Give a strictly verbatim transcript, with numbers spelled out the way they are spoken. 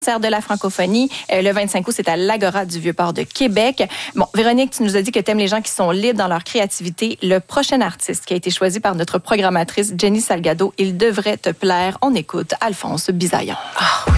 de la francophonie. Euh, le vingt-cinq août, c'est à l'Agora du Vieux-Port de Québec. Bon, Véronique, tu nous as dit que tu aimes les gens qui sont libres dans leur créativité. Le prochain artiste qui a été choisi par notre programmatrice Jenny Salgado, il devrait te plaire. On écoute Alphonse Bisaillon. Oh.